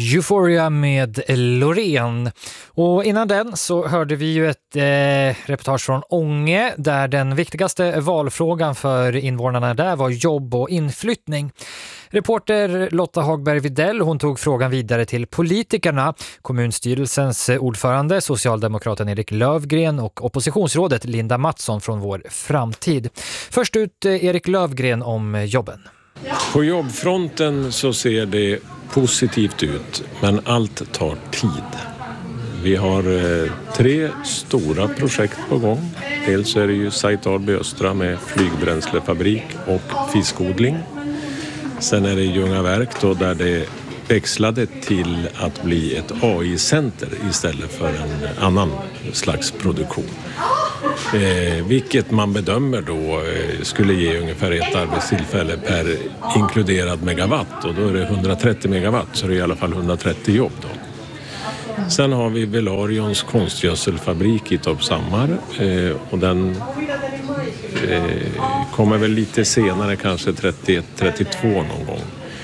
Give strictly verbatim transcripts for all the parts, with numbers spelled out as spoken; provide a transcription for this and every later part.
Euphoria med Loreen. Och innan den så hörde vi ju ett eh, reportage från Ånge där den viktigaste valfrågan för invånarna där var jobb och inflyttning. Reporter Lotta Hagberg Videll, hon tog frågan vidare till politikerna, kommunstyrelsens ordförande, socialdemokraten Erik Löfgren och oppositionsrådet Linda Mattsson från Vår framtid. Först ut Erik Löfgren om jobben. På jobbfronten så ser det positivt ut, men allt tar tid. Vi har eh, tre stora projekt på gång. Dels är det ju Sajt Alby Östra med flygbränslefabrik och fiskodling. Sen är det Ljungaverk då, där det växlade till att bli ett A I-center istället för en annan slags produktion. Eh, vilket man bedömer då eh, skulle ge ungefär ett arbetstillfälle per inkluderad megawatt, och då är det hundratrettio megawatt, så det är i alla fall hundratrettio jobb då. Sen har vi Velarions konstgödselfabrik i Torpshammar eh, och den eh, kommer väl lite senare, kanske trettioett trettiotvå någon gång.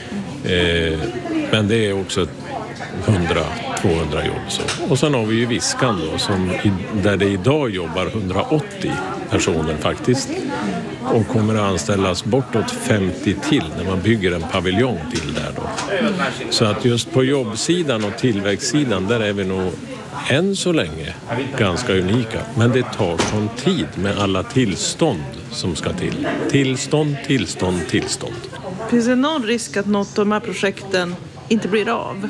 Eh, men det är också hundra till tvåhundra jobb. Så. Och sen har vi ju Viskan då, som i, där det idag jobbar hundraåttio personer faktiskt. Och kommer att anställas bortåt femtio till när man bygger en paviljong till där då. Så att just på jobbsidan och tillväxtsidan, där är vi nog än så länge ganska unika. Men det tar sån tid med alla tillstånd som ska till. Tillstånd, tillstånd, tillstånd. Finns det någon risk att något av de här projekten inte blir av?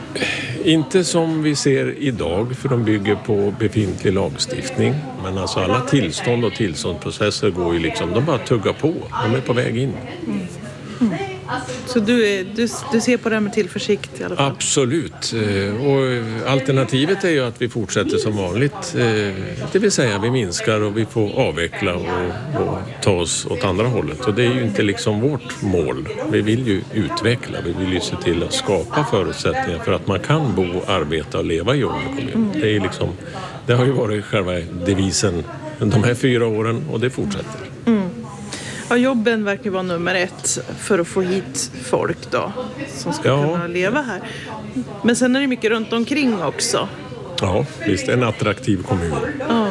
Inte som vi ser idag, för de bygger på befintlig lagstiftning. Men alltså alla tillstånd och tillståndsprocesser går ju liksom, de bara tuggar på. De är på väg in. Mm. Mm. Så du, är, du, du ser på det här med tillförsikt i alla fall? Absolut. Och alternativet är ju att vi fortsätter som vanligt. Det vill säga vi minskar och vi får avveckla och, och ta oss åt andra hållet. Och det är ju inte liksom vårt mål. Vi vill ju utveckla. Vi vill ju se till att skapa förutsättningar för att man kan bo, arbeta och leva i Ånge kommun. Mm. Det är liksom, det har ju varit själva devisen de här fyra åren, och det fortsätter. Mm. Ja, jobben verkar vara nummer ett för att få hit folk då, som ska ja. kunna leva här. Men sen är det mycket runt omkring också. Ja, visst, en attraktiv kommun. Ja.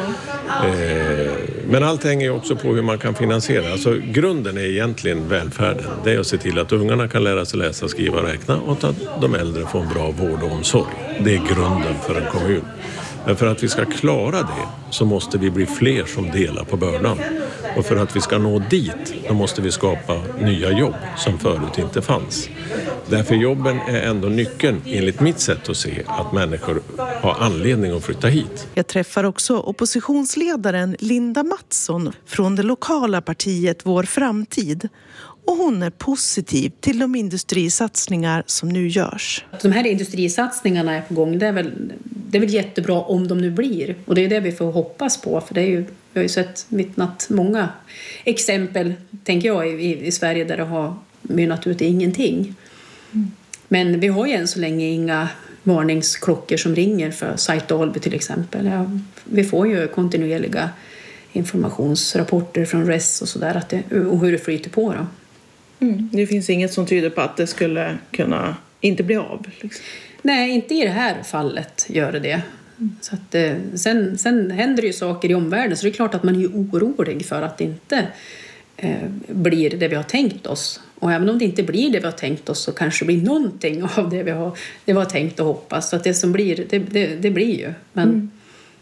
Eh, men allt hänger också på hur man kan finansiera. Alltså, grunden är egentligen välfärden. Det är att se till att ungarna kan lära sig läsa, skriva och räkna, och att de äldre får en bra vård och omsorg. Det är grunden för en kommun. Men för att vi ska klara det så måste vi bli fler som delar på bördan. Och för att vi ska nå dit, då måste vi skapa nya jobb som förut inte fanns. Därför jobben är ändå nyckeln, enligt mitt sätt att se, att människor har anledning att flytta hit. Jag träffar också oppositionsledaren Linda Mattsson från det lokala partiet Vår framtid. Och hon är positiv till de industrisatsningar som nu görs. De här industrisatsningarna är på gång. Det är väl, det är väl jättebra om de nu blir. Och det är det vi får hoppas på. För det är ju, vi har ju sett vittnat många exempel, tänker jag, i, i Sverige där det har mynnat ut i ingenting. Mm. Men vi har ju än så länge inga varningsklockor som ringer för Sajt Alby till exempel. Ja, vi får ju kontinuerliga informationsrapporter från R E S och sådär, att det, och hur det flyter på då. Mm. Det finns inget som tyder på att det skulle kunna inte bli av? Liksom. Nej, inte i det här fallet gör det det. Mm. Så att, eh, sen, sen händer det ju saker i omvärlden, så det är klart att man är ju orolig för att det inte eh, blir det vi har tänkt oss. Och även om det inte blir det vi har tänkt oss, så kanske det blir någonting av det vi har, det vi har tänkt och hoppas. Så att det som blir, det, det, det blir ju. Men mm.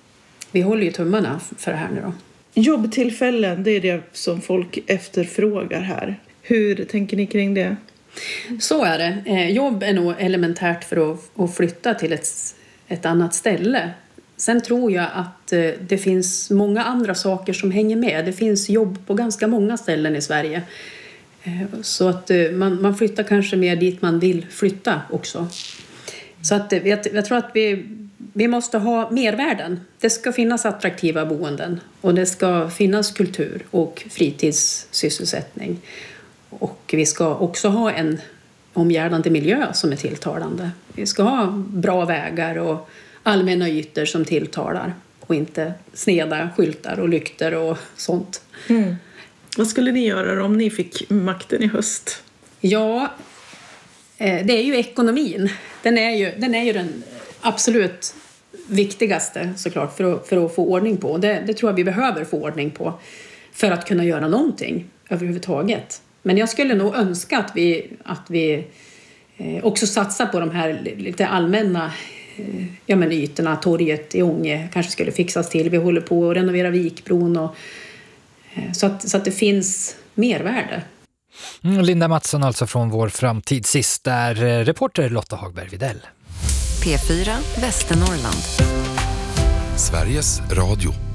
vi håller ju tummarna för det här nu då. Jobbtillfällen, det är det som folk efterfrågar här. Hur tänker ni kring det? Så är det. Eh, jobb är nog elementärt för att, att flytta till ett, ett annat ställe. Sen tror jag att eh, det finns många andra saker som hänger med. Det finns jobb på ganska många ställen i Sverige. Eh, så att eh, man, man flyttar kanske mer dit man vill flytta också. Så att eh, jag, jag tror att vi... Vi måste ha mervärden. Det ska finnas attraktiva boenden. Och det ska finnas kultur och fritidssysselsättning. Och vi ska också ha en omgärdande miljö som är tilltalande. Vi ska ha bra vägar och allmänna ytor som tilltalar. Och inte sneda skyltar och lyktor och sånt. Mm. Vad skulle ni göra om ni fick makten i höst? Ja, det är ju ekonomin. Den är ju, den är ju den absolut viktigaste såklart för att, för att få ordning på. Det, det tror jag vi behöver få ordning på för att kunna göra någonting överhuvudtaget. Men jag skulle nog önska att vi, att vi också satsar på de här lite allmänna ja, men ytorna. Torget i Ånge kanske skulle fixas till. Vi håller på att renovera Vikbron och, så, att, så att det finns mervärde. Mm, Linda Mattsson alltså från Vår framtid. Sist där reporter Lotta Hagberg Videll. P fyra Västernorrland. Sveriges Radio.